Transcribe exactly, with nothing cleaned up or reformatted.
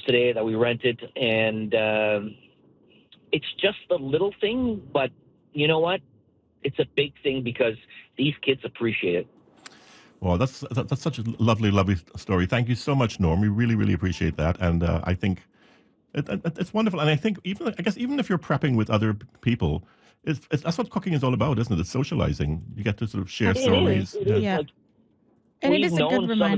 today that we rented, and um, it's just a little thing, but you know what? It's a big thing because these kids appreciate it. Well, that's that, that's such a lovely, lovely story. Thank you so much, Norm. We really, really appreciate that, and uh, I think it, it, it's wonderful. And I think even I guess even if you're prepping with other p- people, it's, it's that's what cooking is all about, isn't it? It's socializing. You get to sort of share It is. stories. Absolutely. It is Yeah. Yeah. like And it we've is a good known some reminder. of